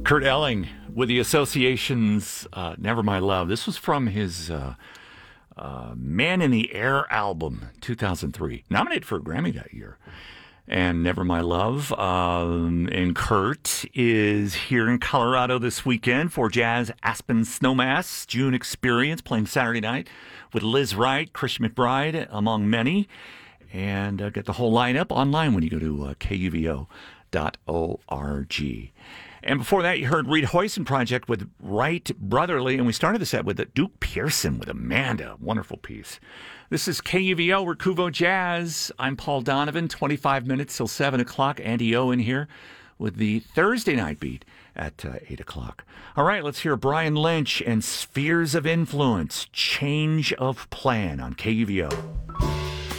Kurt Elling with the Association's Never My Love. This was from his Man in the Air album, 2003. Nominated for a Grammy that year. And Never My Love. And Kurt is here in Colorado this weekend for Jazz Aspen Snowmass June Experience, playing Saturday night with Liz Wright, Christian McBride, among many. And get the whole lineup online when you go to kuvo.org. And before that, you heard Reed Hoyson Project with Wright Brotherly, and we started the set with Duke Pearson with Amanda. Wonderful piece. This is KUVO, Recuvo Jazz. I'm Paul Donovan, 25 minutes till 7 o'clock. Andy Owen here with the Thursday night beat at 8 o'clock. All right, let's hear Brian Lynch and Spheres of Influence, Change of Plan on KUVO.